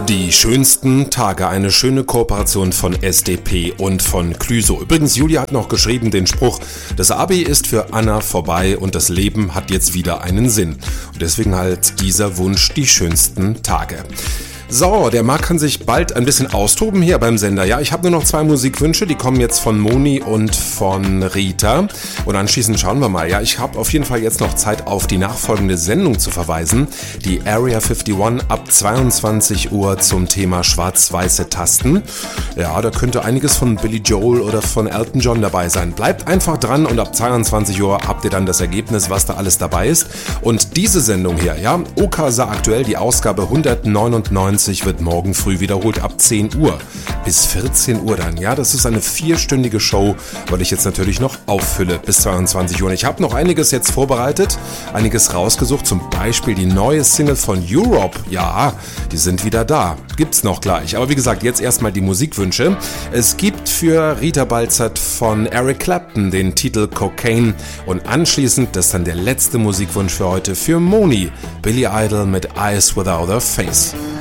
Die schönsten Tage, eine schöne Kooperation von SDP und von Clüso. Übrigens, Julia hat noch geschrieben den Spruch, das Abi ist für Anna vorbei und das Leben hat jetzt wieder einen Sinn. Und deswegen halt dieser Wunsch, die schönsten Tage. So, der Marc kann sich bald ein bisschen austoben hier beim Sender. Ja, ich habe nur noch 2 Musikwünsche, die kommen jetzt von Moni und von Rita. Und anschließend schauen wir mal. Ja, ich habe auf jeden Fall jetzt noch Zeit, auf die nachfolgende Sendung zu verweisen. Die Area 51 ab 22 Uhr zum Thema schwarz-weiße Tasten. Ja, da könnte einiges von Billy Joel oder von Elton John dabei sein. Bleibt einfach dran und ab 22 Uhr habt ihr dann das Ergebnis, was da alles dabei ist. Und diese Sendung hier, ja, OKSA aktuell, die Ausgabe 199, wird morgen früh wiederholt ab 10 Uhr bis 14 Uhr dann. Ja, das ist eine 4-stündige Show, weil ich jetzt natürlich noch auffülle bis 22 Uhr. Und ich habe noch einiges jetzt vorbereitet, einiges rausgesucht, zum Beispiel die neue Single von Europe. Ja, die sind wieder da. Gibt's noch gleich. Aber wie gesagt, jetzt erstmal die Musikwünsche. Es gibt für Rita Balzert von Eric Clapton den Titel Cocaine und anschließend, das ist dann der letzte Musikwunsch für heute, für Moni, Billy Idol mit Eyes Without a Face.